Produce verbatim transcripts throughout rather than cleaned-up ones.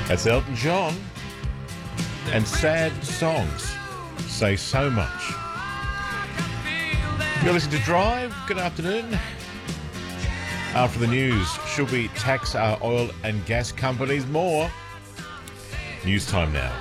That's Elton John. And sad songs say so much. You're listening to Drive. Good afternoon. After the news, should we tax our oil and gas companies more? News time now.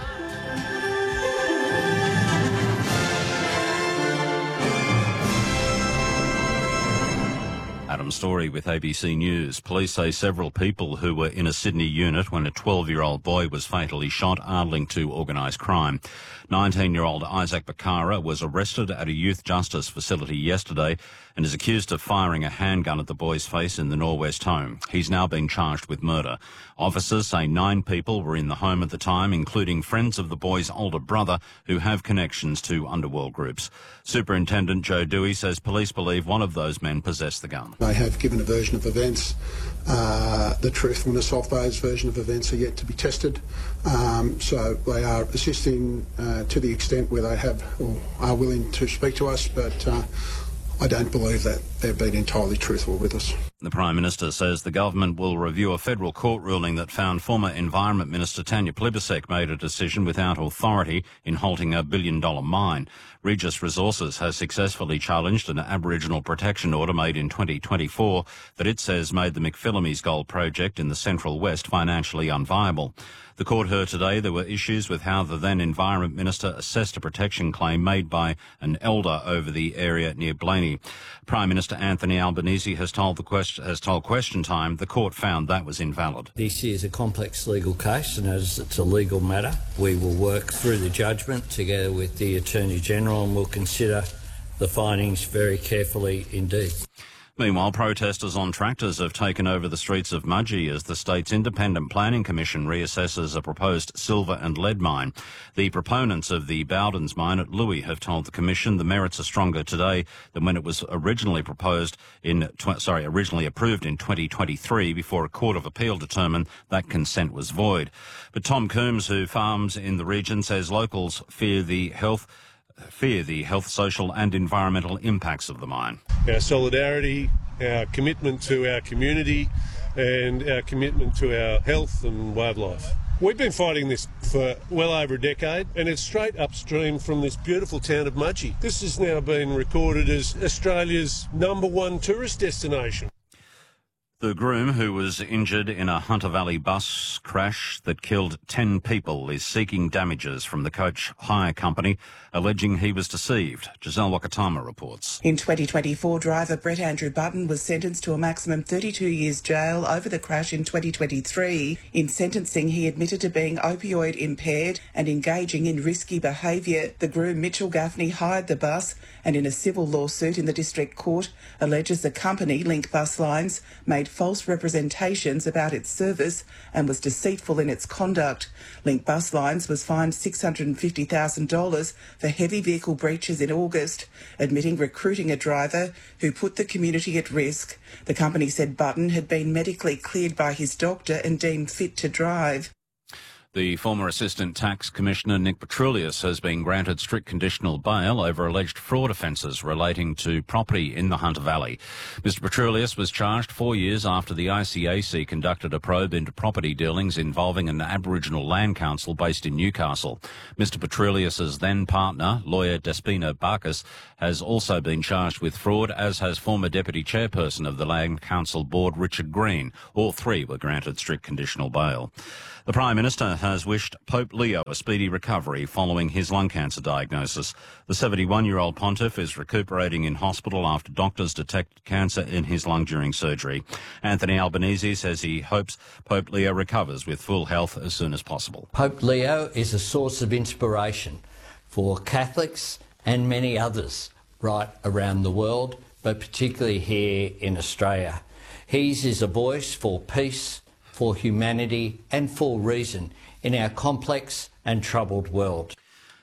Adam Story with A B C News. Police say several people who were in a Sydney unit when a twelve-year-old boy was fatally shot are linked to organised crime. nineteen-year-old Isaac Bakara was arrested at a youth justice facility yesterday and is accused of firing a handgun at the boy's face in the Norwest home. He's now been charged with murder. Officers say nine people were in the home at the time, including friends of the boy's older brother who have connections to underworld groups. Superintendent Joe Dewey says police believe one of those men possessed the gun. They have given a version of events. Uh, the truthfulness of those version of events are yet to be tested. Um, so they are assisting uh, to the extent where they have or are willing to speak to us, but uh, I don't believe that they've been entirely truthful with us. The Prime Minister says the government will review a federal court ruling that found former Environment Minister Tanya Plibersek made a decision without authority in halting a billion-dollar mine. Regis Resources has successfully challenged an Aboriginal protection order made in twenty twenty-four that it says made the McPhillamys Gold Project in the Central West financially unviable. The court heard today there were issues with how the then Environment Minister assessed a protection claim made by an elder over the area near Blaney. Prime Minister Anthony Albanese has told the question, has told Question Time the court found that was invalid. This is a complex legal case, and as it's a legal matter, we will work through the judgment together with the Attorney General and will consider the findings very carefully indeed. Meanwhile, protesters on tractors have taken over the streets of Mudgee as the state's Independent Planning Commission reassesses a proposed silver and lead mine. The proponents of the Bowdens mine at Louis have told the Commission the merits are stronger today than when it was originally proposed in, tw- sorry, originally approved in twenty twenty-three before a court of appeal determined that consent was void. But Tom Coombs, who farms in the region, says locals fear the health fear the health, social and environmental impacts of the mine. Our solidarity, our commitment to our community and our commitment to our health and wildlife. We've been fighting this for well over a decade, and it's straight upstream from this beautiful town of Mudgee. This has now been recorded as Australia's number one tourist destination. The groom, who was injured in a Hunter Valley bus crash that killed ten people, is seeking damages from the coach hire company, alleging he was deceived. Giselle Wakatama reports. In twenty twenty-four, driver Brett Andrew Button was sentenced to a maximum thirty-two years jail over the crash in twenty twenty-three. In sentencing, he admitted to being opioid impaired and engaging in risky behaviour. The groom, Mitchell Gaffney, hired the bus and in a civil lawsuit in the District Court alleges the company, Link Bus Lines, made false representations about its service and was deceitful in its conduct. Link Bus Lines was fined six hundred fifty thousand dollars for heavy vehicle breaches in August, admitting recruiting a driver who put the community at risk. The company said Button had been medically cleared by his doctor and deemed fit to drive. The former Assistant Tax Commissioner Nick Petroulius has been granted strict conditional bail over alleged fraud offences relating to property in the Hunter Valley. Mister Petroulius was charged four years after the I C A C conducted a probe into property dealings involving an Aboriginal land council based in Newcastle. Mister Petroulius's then partner, lawyer Despina Barkas, has also been charged with fraud, as has former Deputy Chairperson of the Land Council Board, Richard Green. All three were granted strict conditional bail. The Prime Minister has wished Pope Leo a speedy recovery following his lung cancer diagnosis. The seventy-one-year-old pontiff is recuperating in hospital after doctors detected cancer in his lung during surgery. Anthony Albanese says he hopes Pope Leo recovers with full health as soon as possible. Pope Leo is a source of inspiration for Catholics and many others right around the world, but particularly here in Australia. His is a voice for peace, for humanity and for reason in our complex and troubled world.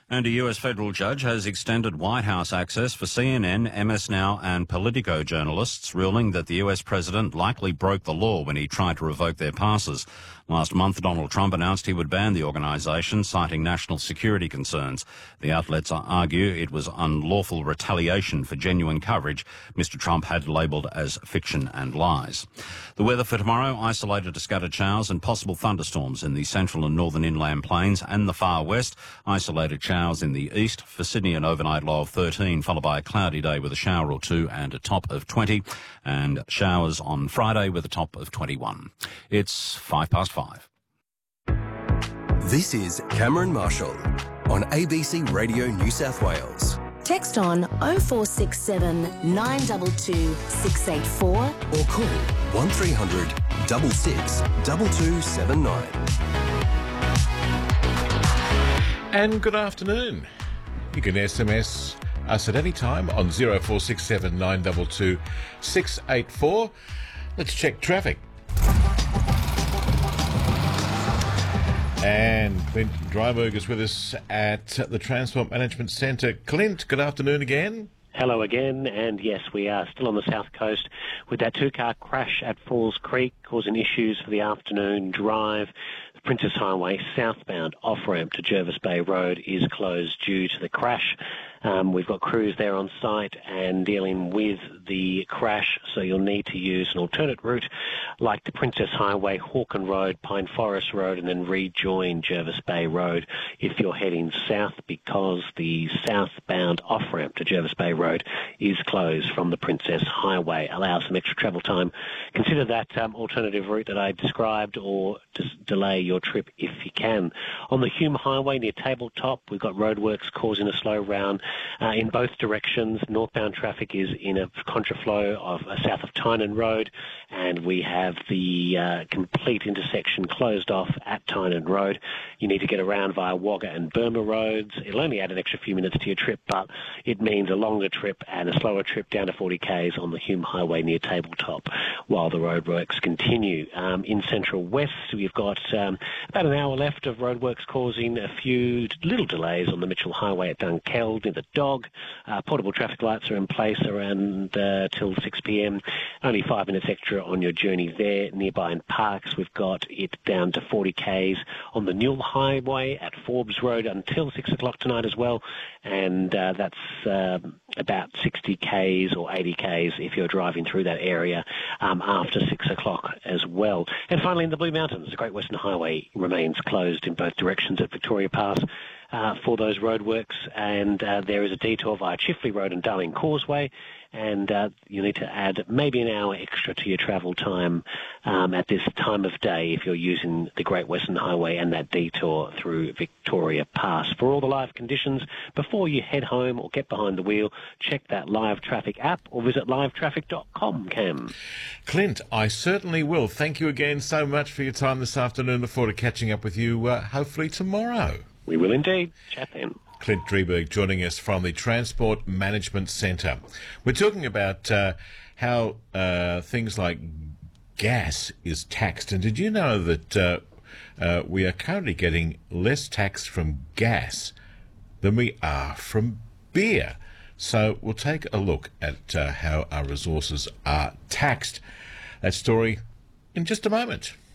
And a U S federal judge has extended White House access for C N N, M S Now and Politico journalists, ruling that the U S president likely broke the law when he tried to revoke their passes. Last month, Donald Trump announced he would ban the organisation, citing national security concerns. The outlets argue it was unlawful retaliation for genuine coverage Mister Trump had labelled as fiction and lies. The weather for tomorrow, isolated to scattered showers and possible thunderstorms in the central and northern inland plains and the far west. Isolated showers in the east. For Sydney, an overnight low of thirteen, followed by a cloudy day with a shower or two and a top of twenty. And showers on Friday with a top of twenty-one. It's five past five. This is Cameron Marshall on A B C Radio New South Wales. Text on oh four six seven, nine two two, six eight four or call one three hundred, six six, two two seven nine. And good afternoon. You can S M S us at any time on oh four six seven, nine two two, six eight four. Let's check traffic. And Clint Dryberg is with us at the Transport Management Centre. Clint, good afternoon again. Hello again, and yes, we are still on the south coast with that two-car crash at Falls Creek causing issues for the afternoon drive. The Princess Highway southbound off-ramp to Jervis Bay Road is closed due to the crash. Um, we've got crews there on site and dealing with the crash, so you'll need to use an alternate route like the Princess Highway, Hawken Road, Pine Forest Road, and then rejoin Jervis Bay Road if you're heading south, because the southbound off-ramp to Jervis Bay Road is closed from the Princess Highway. Allow some extra travel time. Consider that um, alternative route that I described, or just delay your trip if you can. On the Hume Highway near Tabletop, we've got roadworks causing a slow round Uh, in both directions. Northbound traffic is in a contraflow of uh, south of Tynan Road, and we have the uh, complete intersection closed off at Tynan Road. You need to get around via Wagga and Burma roads. It'll only add an extra few minutes to your trip, but it means a longer trip and a slower trip down to forty kays on the Hume Highway near Tabletop while the roadworks continue. Um, in Central West, we've got um, about an hour left of roadworks causing a few little delays on the Mitchell Highway at Dunkeld near the Dog. Uh, portable traffic lights are in place around uh, till six p m. Only five minutes extra on your journey there. Nearby in Parks, we've got it down to forty kays on the Newell Highway at Forbes Road until six o'clock tonight as well. And uh, that's uh, about sixty kays or eighty kays if you're driving through that area um, after six o'clock as well. And finally, in the Blue Mountains, the Great Western Highway remains closed in both directions at Victoria Pass Uh, for those roadworks, and uh, there is a detour via Chifley Road and Darling Causeway, and uh, you need to add maybe an hour extra to your travel time um, at this time of day if you're using the Great Western Highway and that detour through Victoria Pass. For all the live conditions, before you head home or get behind the wheel, check that Live Traffic app or visit live traffic dot com, Cam. Clint, I certainly will. Thank you again so much for your time this afternoon. Look forward to catching up with you uh, hopefully tomorrow. We will indeed. Chat then. Clint Dryberg joining us from the Transport Management Centre. We're talking about uh, how uh, things like gas is taxed. And did you know that uh, uh, we are currently getting less tax from gas than we are from beer? So we'll take a look at uh, how our resources are taxed. That story in just a moment.